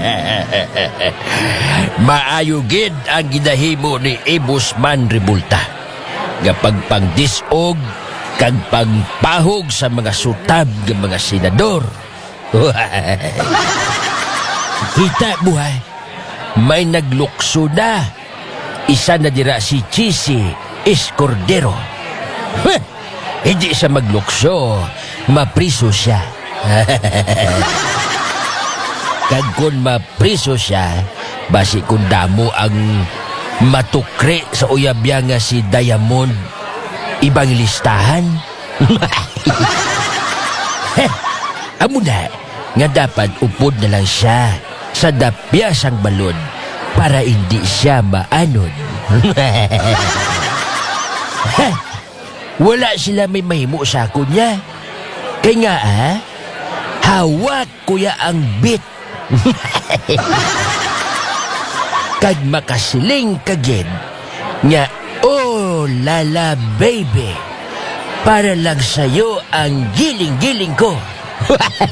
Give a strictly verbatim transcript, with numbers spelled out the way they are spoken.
Maayugid ang ginahimo ni Ebusman Rebulta. Kapag pangdisog, kag pagpahog sa mga sutab ng mga senador. Kita buhay, may naglukso na. Isa na dira si Chisi Escordero. Hindi siya maglukso, mapriso siya. Kag kung mapriso siya, basi kung damo ang matukre sa uyabya nga si Diamond, ibang listahan. Amo na, nga dapat upod na lang siya sa dapyasang balon para hindi siya maanod. Wala sila may mahimo sa ako niya. Kaya nga ah, hawak kuya ang bit. Kag makasiling kagid nga, oh lala baby, para lang sa'yo ang giling-giling ko.